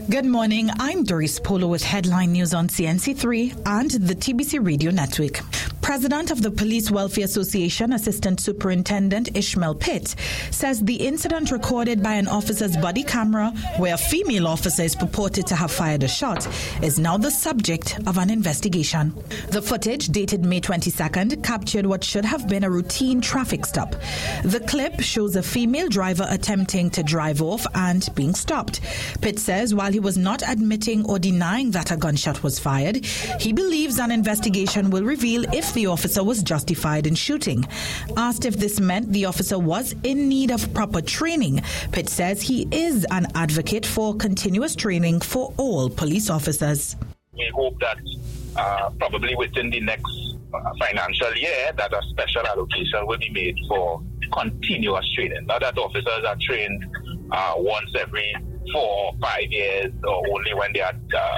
Good morning, I'm Doris Polo with headline news on CNC3 and the TBC Radio Network. President of the Police Welfare Association, Assistant Superintendent Ishmael Pitt, says the incident recorded by an officer's body camera where a female officer is purported to have fired a shot is now the subject of an investigation. The footage, dated May 22nd, captured what should have been a routine traffic stop. The clip shows a female driver attempting to drive off and being stopped. Pitt says while he was not admitting or denying that a gunshot was fired, he believes an investigation will reveal if the officer was justified in shooting. Asked if this meant the officer was in need of proper training, Pitt says he is an advocate for continuous training for all police officers. We hope that probably within the next financial year that a special allocation will be made for continuous training. Not that officers are trained once every 4 or 5 years or only when they are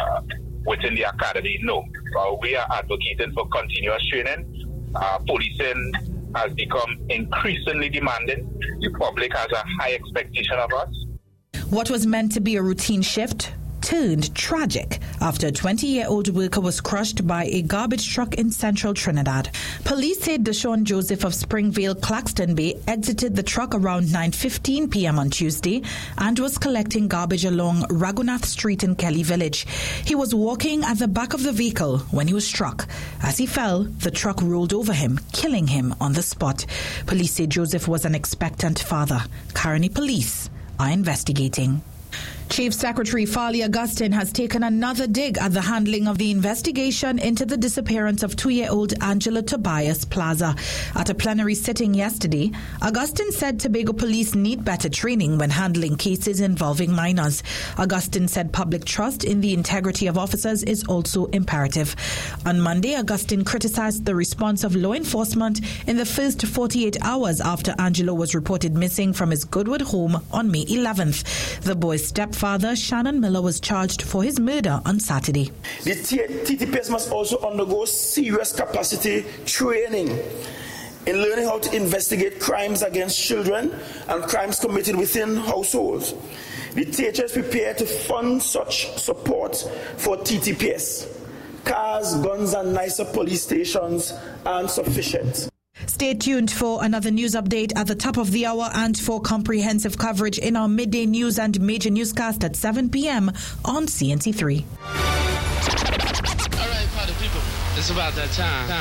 within the academy. No, we are advocating for continuous training. Policing has become increasingly demanding. The public has a high expectation of us. What was meant to be a routine shift turned tragic after a 20-year-old worker was crushed by a garbage truck in central Trinidad. Police said Deshaun Joseph of Springvale, Claxton Bay, exited the truck around 9:15 p.m. on Tuesday and was collecting garbage along Raghunath Street in Kelly Village. He was walking at the back of the vehicle when he was struck. As he fell, the truck rolled over him, killing him on the spot. Police say Joseph was an expectant father. Caroni police are investigating. Chief Secretary Farley Augustine has taken another dig at the handling of the investigation into the disappearance of 2-year-old Angela Tobias Plaza. At a plenary sitting yesterday, Augustine said Tobago police need better training when handling cases involving minors. Augustine said public trust in the integrity of officers is also imperative. On Monday, Augustine criticized the response of law enforcement in the first 48 hours after Angelo was reported missing from his Goodwood home on May 11th. The boy's stepfather, Shannon Miller, was charged for his murder on Saturday. The TTPS must also undergo serious capacity training in learning how to investigate crimes against children and crimes committed within households. The THS is prepared to fund such support for TTPS. Cars, guns, and nicer police stations aren't sufficient. Stay tuned for another news update at the top of the hour and for comprehensive coverage in our midday news and major newscast at 7 p.m. on CNC3. All right, party people, it's about that time.